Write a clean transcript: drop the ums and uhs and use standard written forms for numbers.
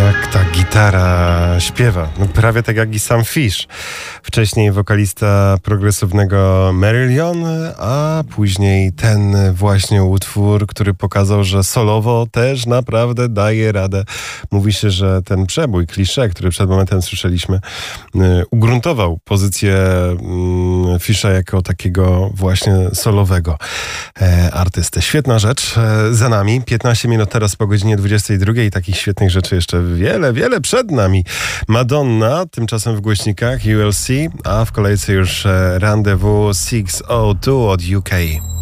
Jak ta gitara śpiewa. No, prawie tak jak i sam Fish. Wcześniej wokalista progresywnego Marillion, a później ten właśnie utwór, który pokazał, że solowo też naprawdę daje radę. Mówi się, że ten przebój, klisze, który przed momentem słyszeliśmy, ugruntował pozycję Fisha jako takiego właśnie solowego artysty. Świetna rzecz za nami. 15 minut teraz po godzinie 22 i takich świetnych rzeczy jeszcze wiele przed nami. Madonna, tymczasem w głośnikach ULC, a w kolejce już Rendezvous 602 od UK.